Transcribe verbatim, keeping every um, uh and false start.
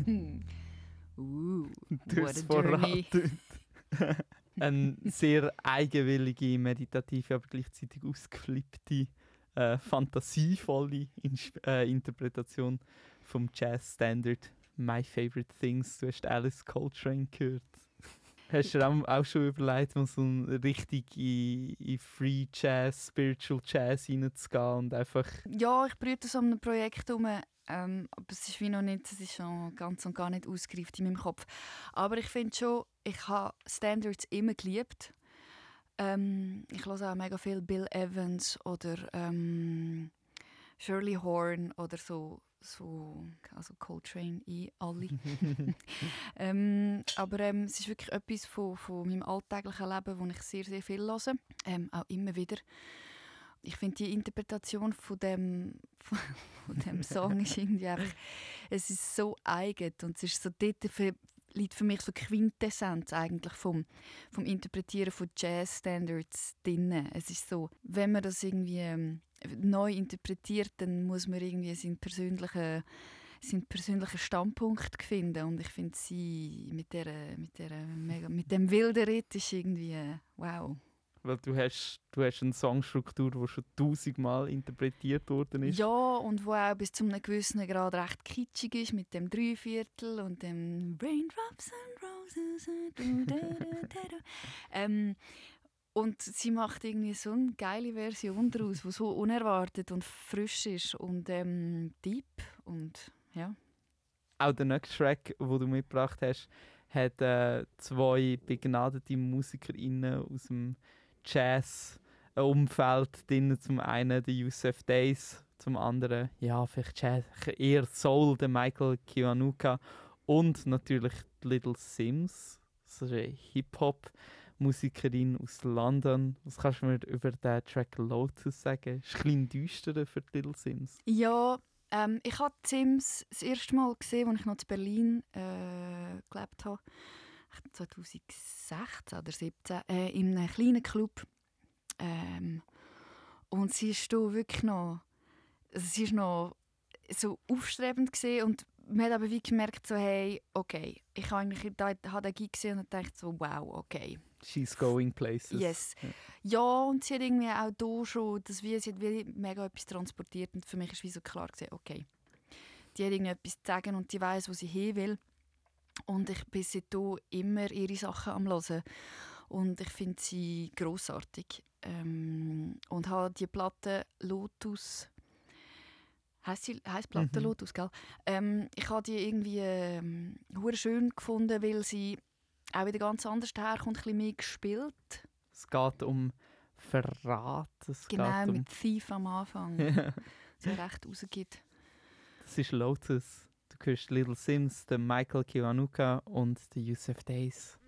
uh, Du what hast a es vorhin journey. angedeutet. Eine sehr eigenwillige, meditative, aber gleichzeitig ausgeflippte, äh, fantasievolle Insp- äh, Interpretation vom Jazz-Standard «My Favorite Things». Du hast Alice Coltrane gehört. Hast du dir auch, auch schon überlegt, mal so richtig in, in Free Jazz, Spiritual Jazz reinzugehen und einfach... Ja, ich brüte so an einem Projekt herum, ähm, aber es ist wie noch nicht, es ist schon ganz und gar nicht ausgereift in meinem Kopf. Aber ich finde schon, ich habe Standards immer geliebt. Ähm, ich höre auch mega viel Bill Evans oder ähm, Shirley Horn oder so, so also Coltrane, ich, alle. ähm, aber ähm, es ist wirklich etwas von, von meinem alltäglichen Leben, wo ich sehr, sehr viel höre, ähm, auch immer wieder. Ich finde die Interpretation von dem, von, von dem Song ist irgendwie einfach, es ist so eigen und es ist so dort für, liegt für mich so Quintessenz eigentlich vom, vom Interpretieren von Jazz-Standards drin. Es ist so, wenn man das irgendwie ähm, neu interpretiert, dann muss man irgendwie seinen persönlichen, seinen persönlichen Standpunkt finden und ich finde sie mit, der, mit, der, mega, mit dem wilden Ritt ist irgendwie äh, wow. Weil du hast, du hast eine Songstruktur, die schon tausendmal interpretiert worden ist. Ja, und wo auch bis zu einem gewissen Grad recht kitschig ist, mit dem Dreiviertel und dem Raindrops and Roses. Du, du, du, du. ähm, und sie macht irgendwie so eine geile Version daraus, die so unerwartet und frisch ist und ähm, deep und ja. Auch der nächste Track, den du mitgebracht hast, hat äh, zwei begnadete MusikerInnen aus dem Jazz-Umfeld drin. Zum einen der Yusuf Days, zum anderen, ja, vielleicht Jazz, eher Soul, der Michael Kiwanuka und natürlich die Little Sims, so eine Hip-Hop-Musikerin aus London. Was kannst du mir über den Track Lotus sagen? Ist ein bisschen düsterer für die Little Sims. Ja, ähm, ich habe die Sims das erste Mal gesehen, als ich noch in Berlin äh, gelebt habe. zwanzig sechzehn oder siebzehn äh, in einem kleinen Club. Ähm, und sie ist da wirklich noch, also sie ist noch so aufstrebend gesehen und man hat aber wie gemerkt, so, hey, okay, ich habe eigentlich da, habe den Gig gesehen und dachte so, wow, okay. She's going places. Yes. Ja. Ja, und sie hat irgendwie auch da schon, das wie, sie hat wie mega etwas transportiert und für mich ist wie so klar gewesen, okay, die hat irgendwie etwas zu sagen und die weiss, wo sie hin will. Und ich bin seitdem immer ihre Sachen am Hören. Und ich finde sie grossartig. Ähm, und habe die Platte Lotus, heisst die heisst Platte Mhm. Lotus, gell? Ähm, ich habe die irgendwie ähm, hure schön gefunden, weil sie auch wieder ganz anders herkommt, ein bisschen mehr gespielt. Es geht um Verrat. Es Genau, geht um mit Thief am Anfang. Ja. So recht rausgibt. Das ist Lotus. Du hörst Little Sims, den Michael Kiwanuka und den Yusuf Days.